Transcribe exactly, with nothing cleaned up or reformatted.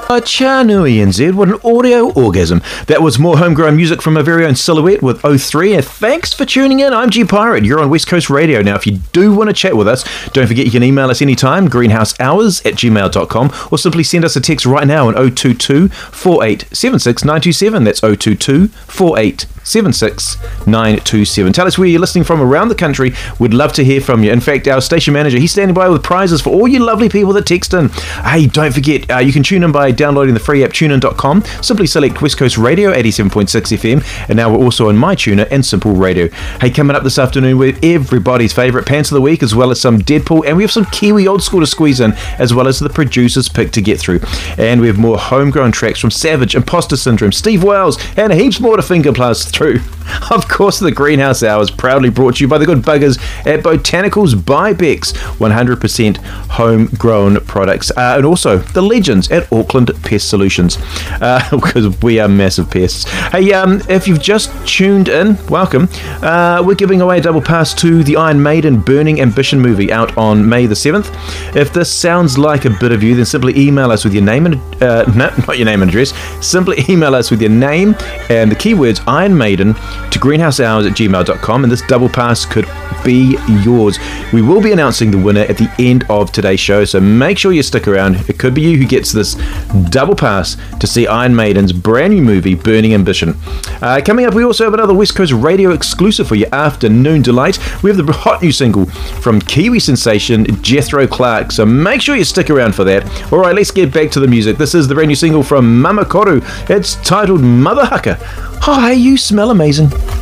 Chanui N Z, what an audio orgasm. That was more homegrown music from our very own Silhouette with oh three. And thanks for tuning in. I'm G Pirate. You're on West Coast Radio. Now, if you do want to chat with us, don't forget you can email us anytime, greenhousehours at gmail dot com, or simply send us a text right now on oh two two, four eight seven six, nine two seven. That's oh two two, four eight seven six, nine two seven. Tell us where you're listening from around the country. We'd love to hear from you. In fact, our station manager, he's standing by with prizes for all you lovely people that text in. Hey, don't forget, uh, you can tune in by downloading the free app tune in dot com. Simply select West Coast Radio eighty-seven point six F M, and now we're also on MyTuner and Simple Radio. Hey, coming up this afternoon with everybody's favourite Pants of the Week, as well as some Deadpool, and we have some Kiwi old school to squeeze in, as well as the producer's pick to get through. And we have more homegrown tracks from Savage, Imposter Syndrome, Steve Wells, and heaps more to finger blast through. Of course, the Greenhouse Hour is proudly brought to you by the good buggers at Botanicals by Bex, one hundred percent homegrown products, uh, and also the legends at Auckland Pest Solutions, uh, because we are massive pests. Hey, um, if you've just tuned in, welcome. Uh, we're giving away a double pass to the Iron Maiden Burning Ambition movie out on May the seventh. If this sounds like a bit of you, then simply email us with your name and uh, no, not your name and address. Simply email us with your name and the keywords Iron Maiden to greenhousehours at gmail dot com, and this double pass could be yours. We will be announcing the winner at the end of today's show, so make sure you stick around. It could be you who gets this double pass to see Iron Maiden's brand new movie Burning Ambition. Uh, coming up, we also have another West Coast Radio exclusive for your afternoon delight. We have the hot new single from Kiwi sensation Jethro Clark, so make sure you stick around for that. Alright, let's get back to the music. This is the brand new single from Mama Koru. It's titled Mother Hucker. Oh, hey, you smell amazing.